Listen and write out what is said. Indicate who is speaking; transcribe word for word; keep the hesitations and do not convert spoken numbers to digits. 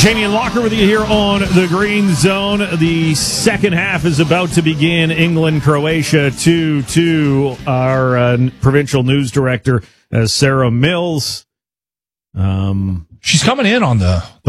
Speaker 1: Jamie and Locker with you here on the Green Zone. The second half is about to begin. England, Croatia, two two. Our uh, provincial news director, uh, Sarah Mills. Um,
Speaker 2: She's coming in on the